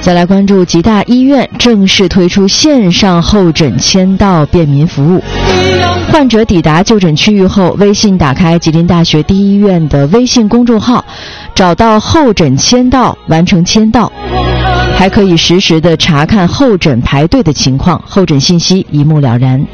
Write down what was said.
再来关注吉大医院正式推出线上候诊签到便民服务。患者抵达就诊区域后，微信打开吉林大学第一医院的微信公众号，找到候诊签到，完成签到，还可以实时的查看候诊排队的情况，候诊信息一目了然。